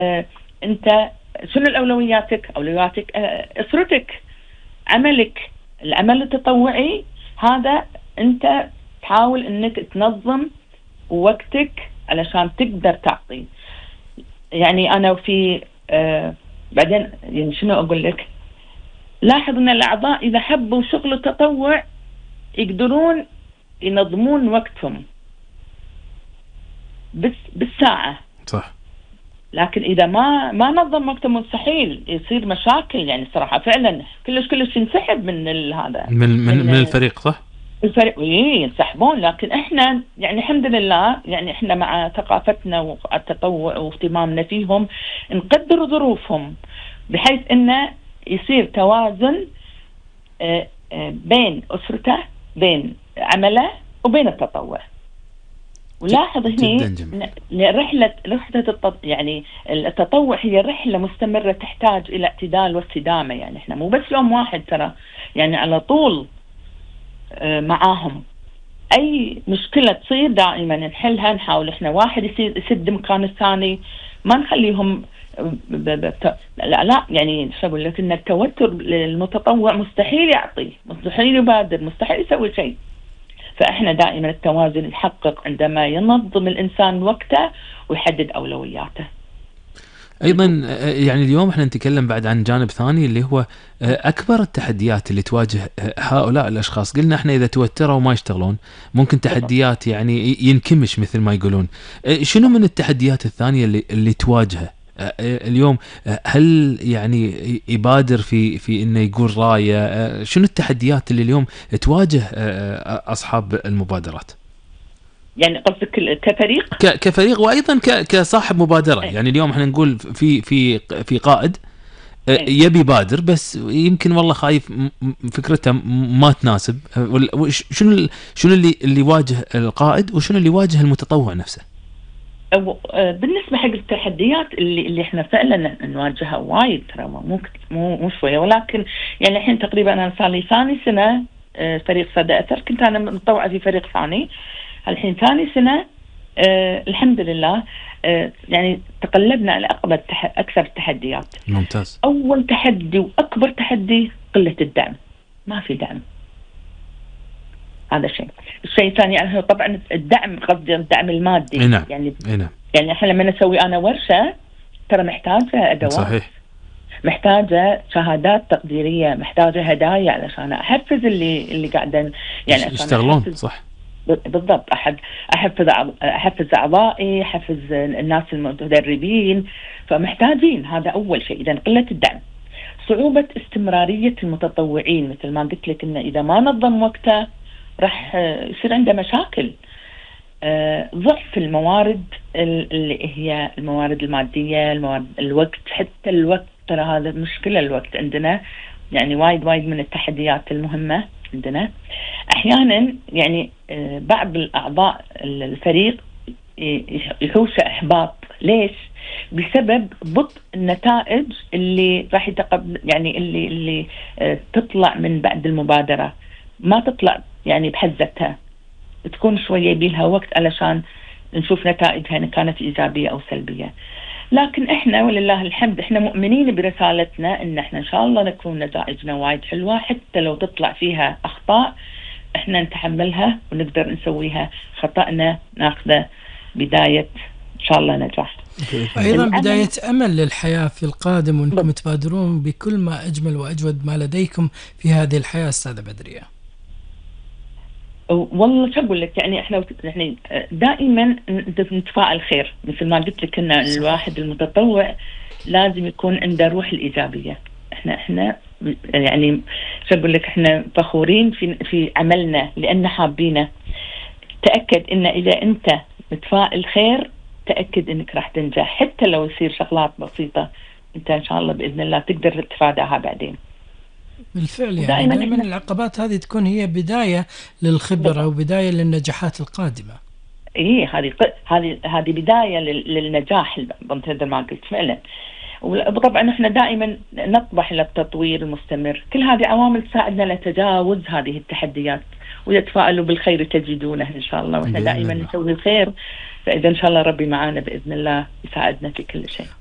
انت شنو اولوياتك؟ اولوياتك اسرتك، عملك، العمل التطوعي هذا انت تحاول انك تنظم وقتك علشان تقدر تعطي. يعني انا في بعدين يعني شنو اقول لك، لاحظ ان الاعضاء اذا حبوا شغل التطوع يقدرون ينظمون وقتهم بس بالساعة. صح. لكن اذا ما نظم وقته مستحيل يصير مشاكل. يعني صراحة فعلا كلش ينسحب من هذا من الفريق. صح. الفريق ينسحبون. لكن احنا يعني الحمد لله، يعني احنا مع ثقافتنا والتطوع واهتمامنا فيهم نقدر ظروفهم بحيث انه يصير توازن بين اسرته، بين عمله، وبين التطوع. ولاحظ هني رحلة يعني التطوع هي رحلة مستمرة تحتاج إلى اعتدال واستدامة. يعني إحنا مو بس يوم واحد ترى، يعني على طول معاهم. أي مشكلة تصير دائما نحلها، نحاول إحنا واحد يسد مكان الثاني، ما نخليهم لا يعني شو أقول لك، إن التوتر المتطوع مستحيل يعطي، مستحيل يبادر، مستحيل يسوي شيء. فإحنا دائما التوازن يحقق عندما ينظم الإنسان وقته ويحدد أولوياته. أيضا يعني اليوم احنا نتكلم بعد عن جانب ثاني اللي هو أكبر التحديات اللي تواجه هؤلاء الأشخاص. قلنا احنا إذا توتروا وما يشتغلون ممكن تحديات يعني ينكمش مثل ما يقولون. شنو من التحديات الثانية اللي تواجهه اليوم؟ هل يعني يبادر في انه يقول رايه؟ شنو التحديات اللي اليوم تواجه اصحاب المبادرات؟ يعني قصدك كفريق؟ كفريق وايضا كصاحب مبادره. يعني اليوم احنا نقول في قائد يبي يبادر بس يمكن والله خايف فكرته ما تناسب. شنو اللي يواجه القائد وشنو اللي يواجه المتطوع نفسه؟ بالنسبة حق التحديات اللي احنا فعلا نواجهها وايد ترى، مو شوية. ولكن يعني الحين تقريبا انا صار لي ثاني سنة فريق صدى اثر. كنت انا متطوعة في فريق ثاني، الحين ثاني سنة. الحمد لله يعني تقلبنا على اكثر التحديات. ممتاز. اول تحدي واكبر تحدي قلة الدعم، ما في دعم. هذا الشيء الثاني يعني طبعا الدعم، قصدي الدعم المادي. نعم. يعني احنا لما نسوي انا ورشة ترى محتاجة ادوات. صحيح. محتاجة شهادات تقديرية، محتاجة هدايا علشان احفز اللي قاعدين يعني يشتغلون. صح بالضبط. احفز اعضائي، احفز الناس المتدربين. فمحتاجين هذا اول شيء. اذا قلة الدعم، صعوبة استمرارية المتطوعين، مثل ما قلت لك انه اذا ما نظم وقته راح يصير عنده مشاكل. ضعف الموارد اللي هي الموارد المادية، الوقت. حتى الوقت ترى هذا مشكلة، الوقت عندنا يعني وايد من التحديات المهمة عندنا. احيانا يعني بعض الاعضاء الفريق يحوش احباط. ليش؟ بسبب بطء النتائج اللي راح يعني اللي تطلع من بعد المبادرة. ما تطلع يعني بحزتها، تكون شوية يبيلها وقت علشان نشوف نتائجها إن كانت إيجابية أو سلبية. لكن إحنا ولله الحمد إحنا مؤمنين برسالتنا إن إحنا إن شاء الله نكون نتائجنا وايد حلوة، حتى لو تطلع فيها أخطاء إحنا نتحملها ونقدر نسويها. خطأنا ناخذه بداية إن شاء الله نجاح، أيضا بداية أمل للحياة في القادم، وأنكم تبادرون بكل ما أجمل وأجود ما لديكم في هذه الحياة. أستاذة بدرية، والله شو أقول لك، يعني إحنا دائما نتفائل خير. مثل ما قلت لك إن الواحد المتطوع لازم يكون عنده روح الإيجابية. إحنا يعني شو أقول لك، إحنا فخورين في عملنا لأن حابينه. تأكد إن إذا أنت متفائل خير تأكد إنك راح تنجح، حتى لو يصير شغلات بسيطة أنت إن شاء الله بإذن الله تقدر تتفاداها بعدين. بالفعل يعني دائما العقبات هذه تكون هي بداية للخبرة وبداية للنجاحات القادمة. هذه بداية للنجاح مثل ما قلت فعلا. وطبعا احنا دائما نطمح للتطوير المستمر. كل هذه عوامل تساعدنا لتجاوز هذه التحديات، ويتفائلوا بالخير تجدونه ان شاء الله. واحنا دائما نسوي الخير، فاذا ان شاء الله ربي معانا باذن الله يساعدنا في كل شيء.